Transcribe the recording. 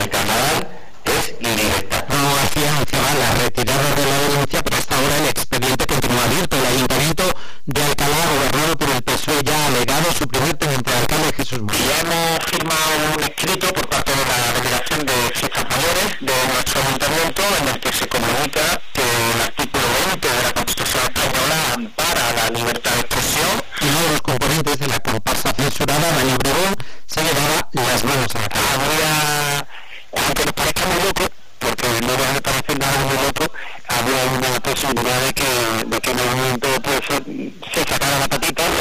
el carnaval es libertad. No hacía anunciaba la retirada de la denuncia, pero hasta ahora el expediente continúa abierto. El Ayuntamiento de Alcalá, gobernado por el PSOE, ya ha alegado su primer teniente de alcalde, Jesús María. Y ya hemos firmado un escrito por parte de la Delegación de Fiestas Mayores de nuestro ayuntamiento, en el que se comunica que el artículo 20 de la Constitución española ampara la libertad de expresión. Y uno de los componentes de la comparsa censurada, Dani Obregón, se llevaba las manos a la cabeza. Aunque nos parezca muy loco, porque no nos parece nada muy loco, había una posibilidad de que el movimiento pues, se sacara la patita